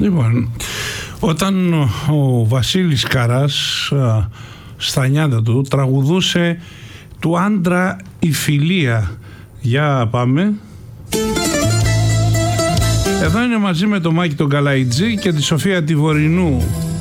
Λοιπόν, όταν ο Βασίλης Καράς στα νιάτα του τραγουδούσε «Του άντρα η φιλία». Για πάμε. Εδώ είναι μαζί με τον Μάκη τον Καλαϊτζή και τη Σοφία τη Βορεινού